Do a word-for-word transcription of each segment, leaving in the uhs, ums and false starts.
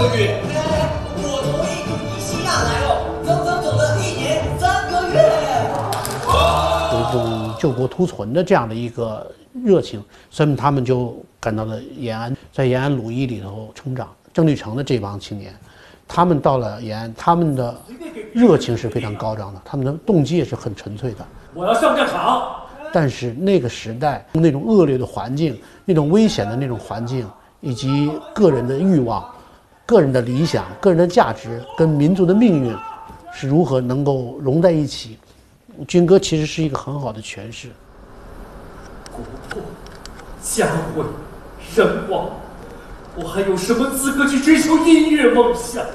个月。我同意你希腊来哦，整整走了一年三个月。有一种救国图存的这样的一个热情，所以他们就赶到了延安，在延安鲁艺里头成长。郑律成的这帮青年，他们到了延安，他们的热情是非常高涨的，他们的动机也是很纯粹的。 我要上战场。 但是那个时代那种恶劣的环境，那种危险的那种环境，以及个人的欲望、个人的理想、个人的价值跟民族的命运是如何能够融在一起，军歌其实是一个很好的诠释。 国破家毁人亡，我还有什么资格去追求音乐梦想？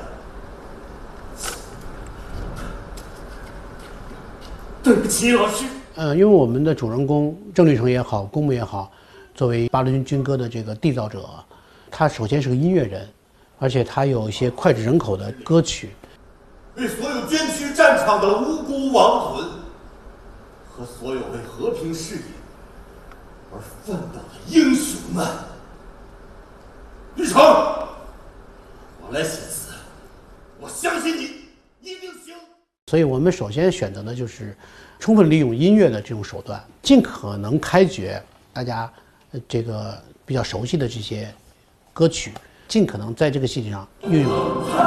对不起，老师。 呃，因为我们的主人公郑律成也好，公母也好，作为八路军军歌的这个缔造者，他首先是个音乐人，而且他有一些脍炙人口的歌曲。 为所有捐躯战场的无辜亡魂，和所有为和平事业而奋斗的英雄们，律成，我来写词，我相信你一定行。 所以我们首先选择的就是充分利用音乐的这种手段，尽可能开掘大家这个比较熟悉的这些歌曲，尽可能在这个戏剧上运用。